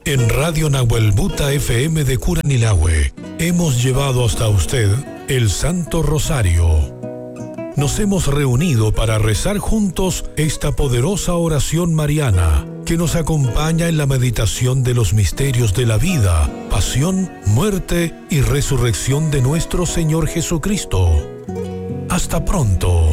En Radio Nahuelbuta FM de Curanilahue hemos llevado hasta usted el Santo Rosario. Nos hemos reunido para rezar juntos esta poderosa oración mariana que nos acompaña en la meditación de los misterios de la vida, pasión, muerte y resurrección de nuestro Señor Jesucristo. Hasta pronto.